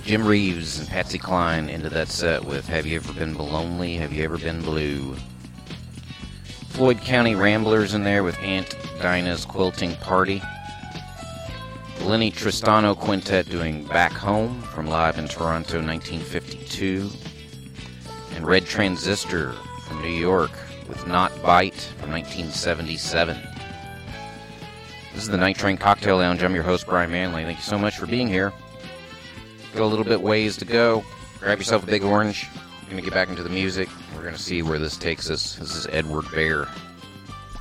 Jim Reeves and Patsy Cline into that set with Have You Ever Been Lonely? Have You Ever Been Blue? Floyd County Ramblers in there with Aunt Dinah's Quilting Party. Lenny Tristano Quintet doing Back Home from live in Toronto 1952. And Red Transistor from New York with Not Bite from 1977. This is the Night Train Cocktail Lounge. I'm your host, Brian Manley. Thank you so much for being here. Got a little bit ways to go. Grab yourself a big orange. We're going to get back into the music. We're going to see where this takes us. This is Edward Bear.